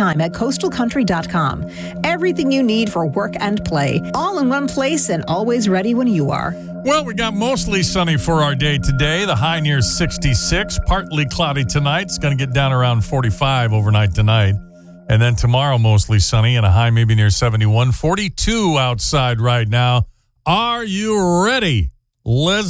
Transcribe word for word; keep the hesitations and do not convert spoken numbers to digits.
anytime at coastal country dot com. Everything you need for work and play, all in one place and always ready when you are. Well, we got mostly sunny for our day today. The high near sixty-six. Partly cloudy tonight. It's going to get down around forty-five overnight tonight. And then tomorrow, mostly sunny and a high maybe near seventy-one. forty-two outside right now. Are you ready? Let's